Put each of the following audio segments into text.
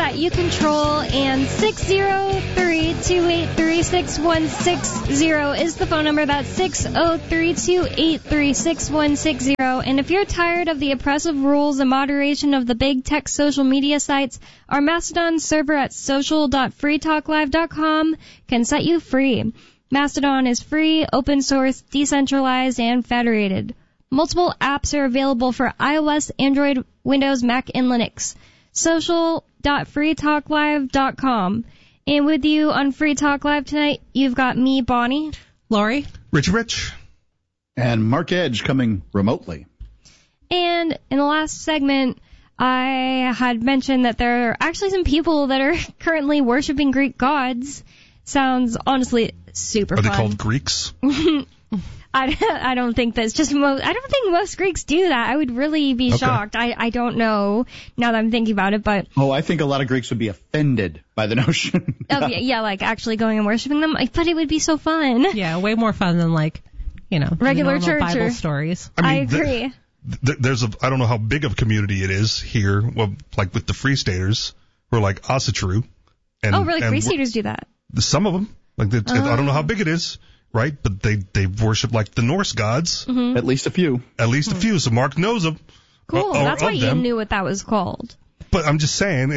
that you control, and 603-283-6160 is the phone number. That's 603-283-6160. And if you're tired of the oppressive rules and moderation of the big tech social media sites, our Mastodon server at social.freetalklive.com can set you free. Mastodon is free, open source, decentralized, and federated. Multiple apps are available for iOS, Android, Windows, Mac, and Linux. Social.freetalklive.com. And with you on Free Talk Live tonight, you've got me, Bonnie. Lori. Rich. And Mark Edge coming remotely. And in the last segment, I had mentioned that there are actually some people that are currently worshiping Greek gods. Sounds honestly super fun. Are they called Greeks? I don't think that's just I don't think most Greeks do that. I would really be shocked. I don't know now that I'm thinking about it, but I think a lot of Greeks would be offended by the notion. yeah, like actually going and worshiping them. But it would be so fun. Yeah, way more fun than regular church Bible stories. I agree. There's I don't know how big of a community it is here. Well, like with the Free Staters, or like Asatru. Really? Free Staters do that? Some of them. I don't know how big it is. Right, but they worship like the Norse gods. Mm-hmm. At least a few. So Mark knows them. Cool. That's why you knew what that was called. But I'm just saying,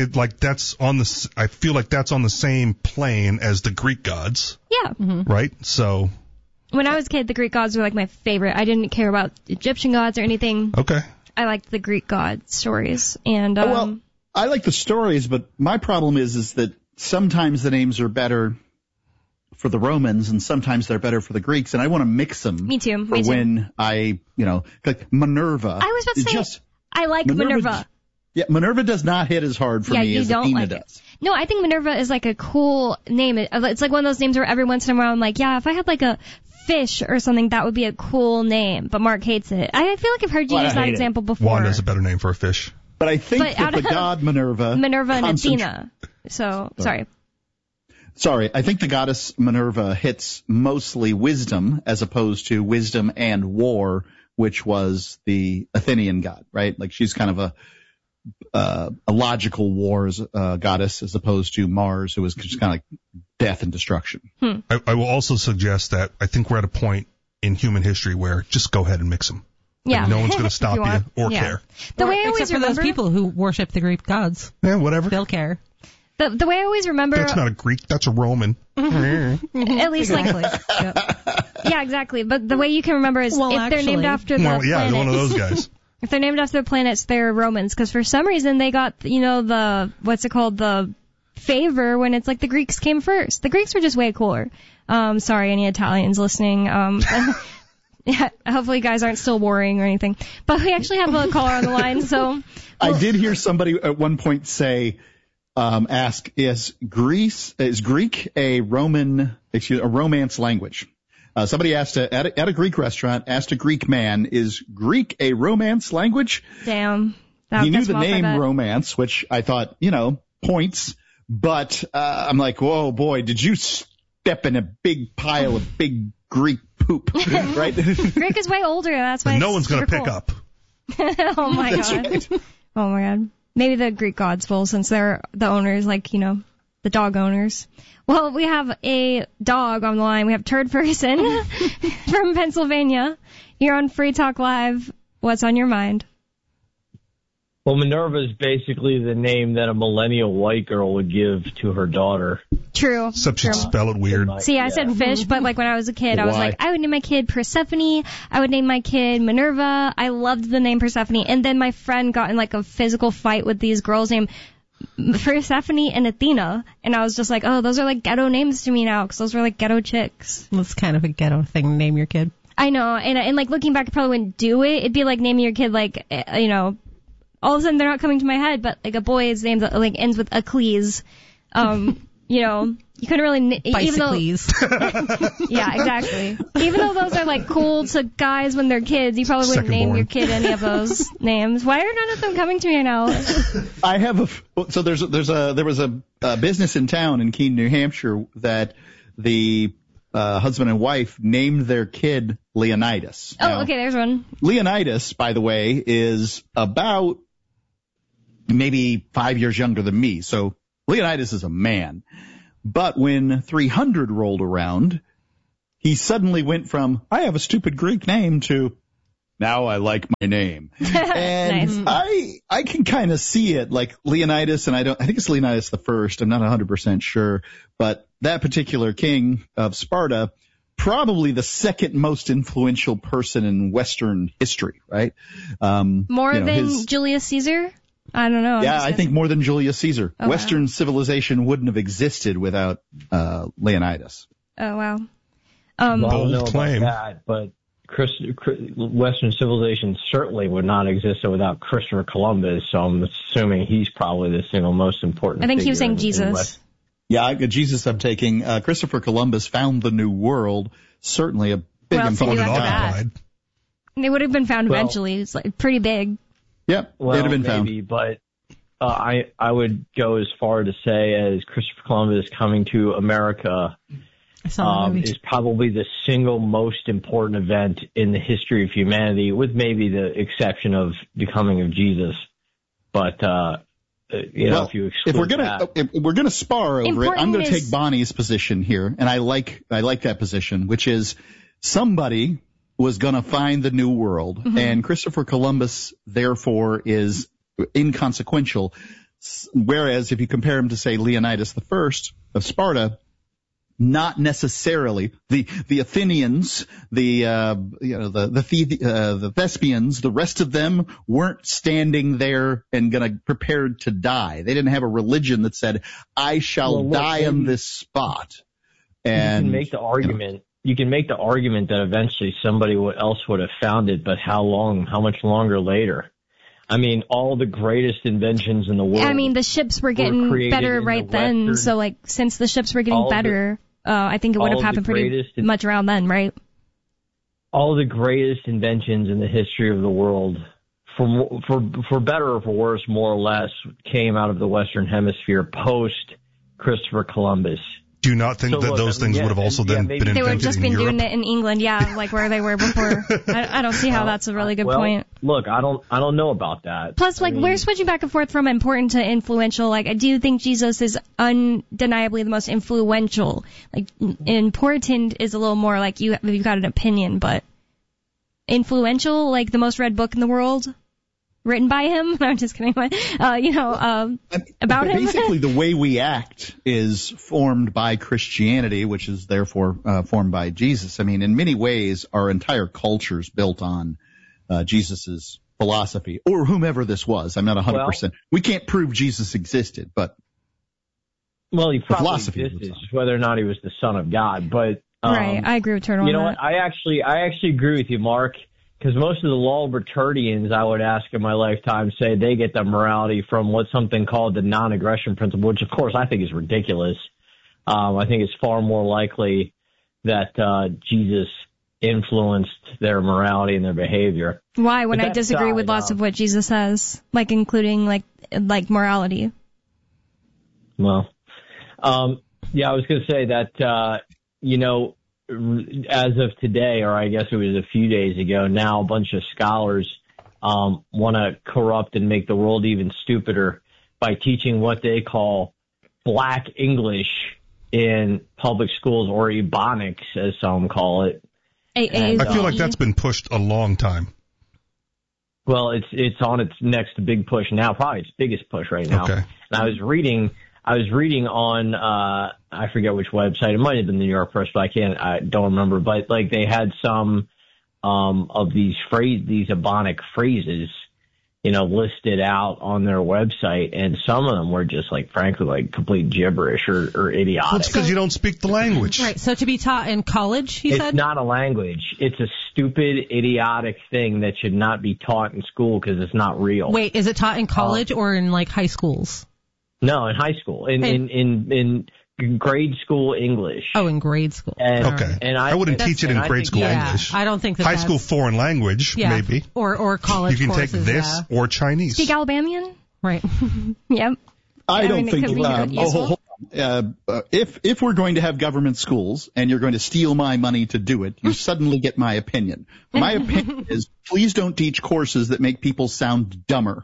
I feel like that's on the same plane as the Greek gods. Yeah. Mm-hmm. Right. So. When I was a kid, the Greek gods were like my favorite. I didn't care about Egyptian gods or anything. Okay. I liked the Greek god stories, and I like the stories, but my problem is that sometimes the names are better for the Romans, and sometimes they're better for the Greeks, and I want to mix them. Me too. When I, like Minerva. I was about to say, I like Minerva. Yeah, Minerva does not hit as hard for me as Athena does. No, I think Minerva is like a cool name. It's like one of those names where every once in a while I'm like, yeah, if I had like a fish or something, that would be a cool name. But Mark hates it. I feel like I've heard you use that example before. Wanda's a better name for a fish. But I think that the god Minerva and Athena. So, sorry. Sorry, I think the goddess Minerva hits mostly wisdom as opposed to wisdom and war, which was the Athenian god, right? Like she's kind of a logical war goddess as opposed to Mars, who was just kind of like death and destruction. I will also suggest that I think we're at a point in human history where just go ahead and mix them. Yeah. Like no one's going to stop you or care. The way I always except for remember, those people who worship the Greek gods. Yeah, whatever. They'll care. The way I always remember... That's not a Greek, that's a Roman. At least exactly. Yeah, exactly. But the way you can remember is if they're named after the planets. Yeah, one of those guys. If they're named after the planets, they're Romans. Because for some reason they got, the favor when it's like the Greeks came first. The Greeks were just way cooler. Sorry, any Italians listening. Yeah, hopefully you guys aren't still warring or anything. But we actually have a caller on the line, so... I did hear somebody at one point say... ask, is Greek a Romance language? Somebody asked at a Greek restaurant, asked a Greek man, is Greek a Romance language? Damn. He knew the name Romance, which I thought, points, but I'm like, whoa, boy, did you step in a big pile of big Greek poop, right? Greek is way older, that's why no one's going to pick up. Oh, my God. Right. Oh, my God. Maybe the Greek gods will, since they're the owners, the dog owners. Well, we have a dog on the line. We have Turd Person from Pennsylvania. You're on Free Talk Live. What's on your mind? Well, Minerva is basically the name that a millennial white girl would give to her daughter. True. Except she'd spell it weird. See, I said fish, but when I was a kid, I was like, I would name my kid Persephone. I would name my kid Minerva. I loved the name Persephone. And then my friend got in a physical fight with these girls named Persephone and Athena. And I was just like, oh, those are ghetto names to me now, because those were ghetto chicks. That's kind of a ghetto thing to name your kid. I know. And looking back, I probably wouldn't do it. It'd be like naming your kid all of a sudden they're not coming to my head, but a boy's name ends with Achilles. You couldn't really even though yeah, exactly. Even though those are cool to guys when they're kids, you probably wouldn't name your kid any of those names. Why are none of them coming to me now? I have there was a business in town in Keene, New Hampshire that the husband and wife named their kid Leonidas. Oh, okay, there's one. Leonidas, by the way, is about maybe 5 years younger than me. So Leonidas is a man. But when 300 rolled around, he suddenly went from, I have a stupid Greek name, to, now I like my name. And Nice. I can kind of see it, like Leonidas, and I think it's Leonidas the First. I'm not 100% sure. But that particular king of Sparta, probably the second most influential person in Western history, right? More than Julius Caesar? I don't know. Yeah, I think more than Julius Caesar. Oh, Western civilization wouldn't have existed without Leonidas. Oh, wow. Well, I don't Bold know claim. about that, but Western civilization certainly would not exist without Christopher Columbus, so I'm assuming he's probably the single most important I think he was figure saying in Jesus. West. Yeah, Jesus I'm taking. Christopher Columbus found the New World. Certainly a big What else did he important do Voted after guy. that? occupied. They would have been found Well- eventually. It's like pretty big. Yep, Well, they'd have been found. maybe, but I would go as far to say as Christopher Columbus coming to America I saw that movie. is probably the single most important event in the history of humanity, with maybe the exception of the coming of Jesus. But Well, if you exclude if we're gonna spar over it, I'm Important going to is- take Bonnie's position here, and I like that position, which is somebody was going to find the New World, and Christopher Columbus therefore is inconsequential. Whereas if you compare him to, say, Leonidas the First of Sparta, not necessarily the Athenians, the Thespians, the rest of them weren't standing there and going to prepared to die. They didn't have a religion that said, "I shall Well, look, die on maybe- this spot." you And can make the argument. You can make the argument that eventually somebody else would have found it, but how long? How much longer later? I mean, all the greatest inventions in the world. I mean, the ships were getting created better in the right then. Western- So, like, since the ships were getting all the- better, I think it would all have the happened pretty greatest- much around then, right? all the greatest inventions in the history of the world, for better or for worse, more or less, came out of the Western Hemisphere post Christopher Columbus. Do you not think So that look, those I mean, things yeah, would have also yeah, then maybe- been They would have invented just in been Europe? doing it in England, yeah, like where they were before. I don't see how that's a really good Well, point. Look, I don't know about that. Plus, like, we're switching back and forth from important to influential. Like, I do think Jesus is undeniably the most influential. Like, important is a little more like you've got an opinion, but influential, like the most read book in the world, written by him. No, I'm just kidding. About him. Basically, the way we act is formed by Christianity, which is therefore formed by Jesus. I mean, in many ways, our entire culture is built on Jesus's philosophy, or whomever this was. I'm not 100%. We can't prove Jesus existed, but Well, he probably philosophy existed, was on. whether or not he was the son of God. But Right, I agree with Turtle you know on what? that. I actually agree with you, Mark, because most of the Walbertardians I would ask in my lifetime say they get their morality from what's something called the non-aggression principle, which of course I think is ridiculous. I think it's far more likely that Jesus influenced their morality and their behavior. Why? When But I that disagree with aside, lots of what Jesus says, like including like morality. Well, yeah, I was going to say that, as of today, or I guess it was a few days ago now, a bunch of scholars want to corrupt and make the world even stupider by teaching what they call Black English in public schools, or Ebonics, as some call it. I feel like that's been pushed a long time. Well, it's on its next big push now, probably its biggest push right now. Okay. And I was reading on I forget which website. It might have been the New York Press, but I don't remember. But like they had some of these Ebonic phrases, listed out on their website, and some of them were just like frankly like complete gibberish or idiotic. Well, it's because you don't speak the language. Right. So to be taught in college, you It's said? not a language. It's a stupid, idiotic thing that should not be taught in school because it's not real. Wait, is it taught in college or in like high schools? No, in high school, in grade school English. Oh, in grade school. And, Okay. And I wouldn't teach it in and I grade think- school Yeah, English. I don't think that High that's, school foreign language, yeah, maybe. or college You can courses, take this yeah. or Chinese. Speak Alabamian? Right. Yep. I don't mean, it think. could be useful. if we're going to have government schools and you're going to steal my money to do it, you suddenly get my opinion. My opinion is please don't teach courses that make people sound dumber.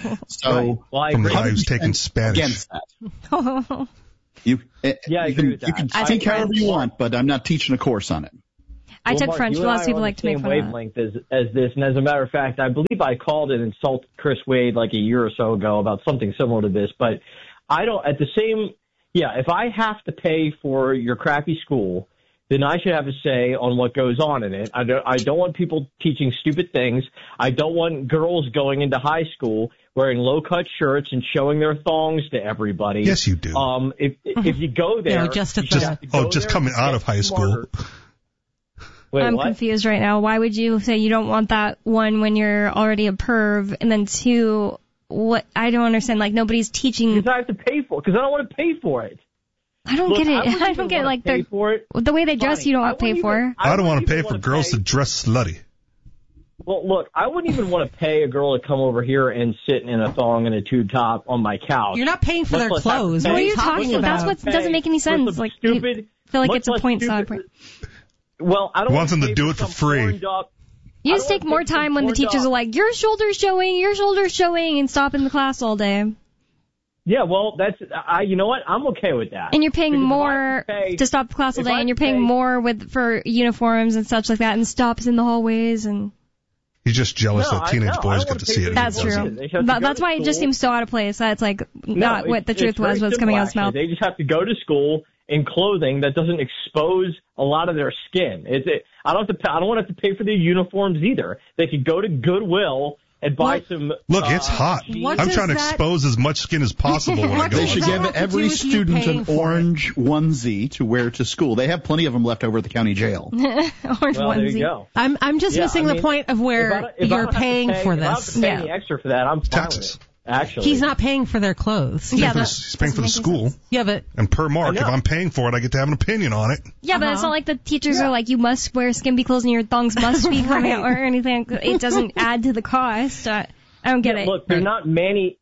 So Well, From the guy who's taking Spanish. against that. You agree with that. You can think however you want, but I'm not teaching a course on it. I took Mark, French, you but and lots of I people are on like to the make same fun of that. wavelength as this, and as a matter of fact, I believe I called and insulted Chris Wade like a year or so ago about something similar to this. But I don't. At the same, if I have to pay for your crappy school, then I should have a say on what goes on in it. I don't want people teaching stupid things. I don't want girls going into high school wearing low-cut shirts and showing their thongs to everybody. Yes, you do. If you go there, just at you should the- have to go just there coming and out get of high smarter. school. Wait, I'm what? confused right now. Why would you say you don't want that, one, when you're already a perv, and then two, what? I don't understand. Like, nobody's teaching. Because I have to pay for it. Because I don't want to pay for it. I don't get it. I don't get, like, pay for it. the way they dress, Fine. you don't I want to pay wouldn't for. even- I don't want wouldn't to pay even for wanna girls pay- to dress slutty. Well, look, I wouldn't even want to pay a girl to come over here and sit in a thong and a tube top on my couch. You're not paying for their Much less have to clothes. pay- What are you What are you talking about? That's what doesn't make any for sense. some Like, stupid, you feel like much it's a less point stupid- side point. Well, I don't Wants want them to do it for some free. horned up- You I just don't take wanna more pay for time when the horned teachers up- are like, your shoulder's showing, and stop in the class all day. Yeah, well, you know what? I'm okay with that. And you're paying Because if I more have to pay- to stop the class all if day, I and you're have to paying pay- more for uniforms and such like that, and stops in the hallways, and He's just jealous No, that teenage I boys don't get wanna to pay see for it. that. that's and he true. doesn't. They have to go That's to why it just school. seems so out of place. That's like not No, what the it's truth was. very What's coming out of his simple, mouth. actually. They just have to go to school in clothing that doesn't expose a lot of their skin. I don't want to have to pay for their uniforms either. They could go to Goodwill and buy some. Look, it's hot. jeans. What I'm does trying to that- expose as much skin as possible when I What go. They does should that give have to do every with you student paying an for it? orange onesie to wear to school. They have plenty of them left over at the county jail. Orange Well, there you onesie. go. I'm just Yeah, missing I the mean, point of where you're paying for If I don't have this. to pay Yeah. any extra for that, I'm fine Taxes. with it. Actually, He's not paying for their clothes. Yeah, He's paying for the doesn't make any school. sense. Yeah, but And per mark, I if know. I'm paying for it, I get to have an opinion on it. Yeah, but it's not like the teachers are like, you must wear skimpy clothes and your thongs must be coming out or anything. It doesn't add to the cost. I don't get it. Look, they're not Manny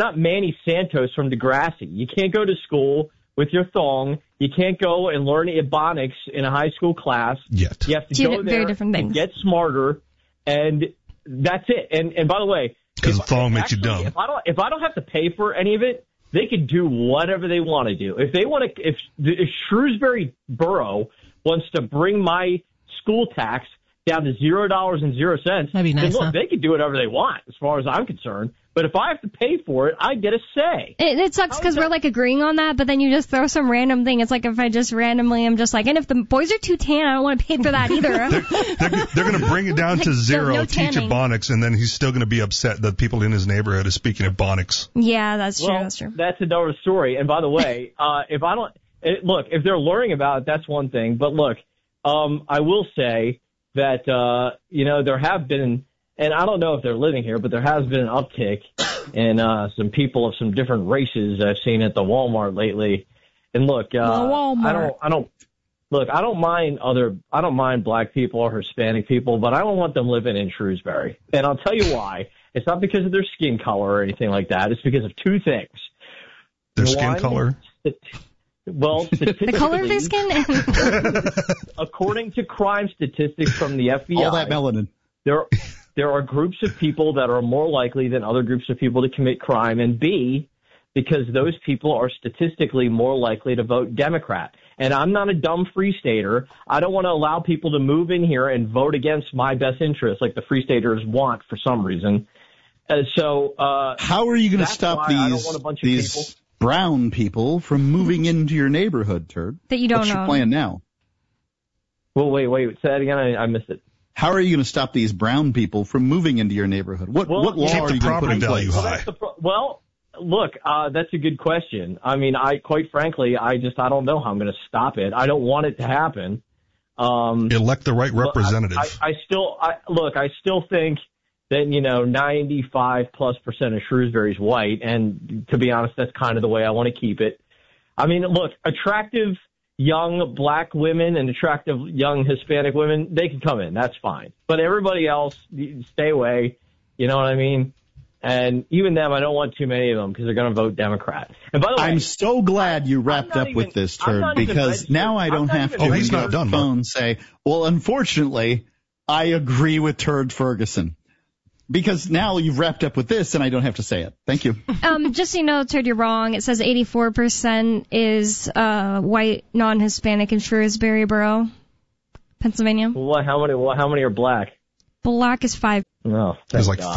Santos from Degrassi. You can't go to school with your thong. You can't go and learn Ebonics in a high school class. Yet. You have to Two go very there different and things. get smarter, and that's it. And by the way, 'Cause if- the thong makes you actually, dumb. If I don't have to pay for any of it, they can do whatever they want to do. If they want to, if Shrewsbury Borough wants to bring my school tax down to $0.00, That'd be nice, then look, huh? they can do whatever they want as far as I'm concerned. But if I have to pay for it, I get a say. It sucks because we're like agreeing on that, but then you just throw some random thing. It's like if I just randomly am just like, and if the boys are too tan, I don't want to pay for that either. They're going to bring it down to Like, zero, no teach tanning. Ebonics, and then he's still going to be upset that people in his neighborhood are speaking Ebonics. Yeah, that's true. Well, That's true. that's another story. And by the way, if they're learning about it, that's one thing. But look, I will say that, there have been, and I don't know if they're living here, but there has been an uptick in some people of some different races I've seen at the Walmart lately. And look, Walmart. I don't mind black people or Hispanic people, but I don't want them living in Shrewsbury. And I'll tell you why. It's not because of their skin color or anything like that. It's because of two things. Their skin One, color. Well, The color of their skin? according to crime statistics from the FBI, All that melanin. there are groups of people that are more likely than other groups of people to commit crime, and B, because those people are statistically more likely to vote Democrat. And I'm not a dumb free stater. I don't want to allow people to move in here and vote against my best interests like the free staters want for some reason. How are you going to that's stop why I don't want a bunch of these people. brown people from moving into your neighborhood, Turd? That you don't What's your own. plan now? Well, wait, say that again. I missed it. How are you going to stop these brown people from moving into your neighborhood? What law keep are the you going to put property in value place? high. Look, that's a good question. I mean, quite frankly, I don't know how I'm going to stop it. I don't want it to happen. Elect the right representative. I still think that, 95+% of Shrewsbury's white. And to be honest, that's kind of the way I want to keep it. I mean, look, attractive young black women and attractive young Hispanic women, they can come in. That's fine. But everybody else, stay away. You know what I mean? And even them, I don't want too many of them because they're going to vote Democrat. And by the way, I'm so glad you wrapped up with this, Turd, because now I don't have to he's not done, phone say, well, unfortunately, I agree with Turd Ferguson. Because now you've wrapped up with this and I don't have to say it. Thank you. Just so you know, Turd, you're wrong. It says 84% is white, non-Hispanic in Shrewsbury Borough, Pennsylvania. How many are black? Black is 5. Oh, There's like God.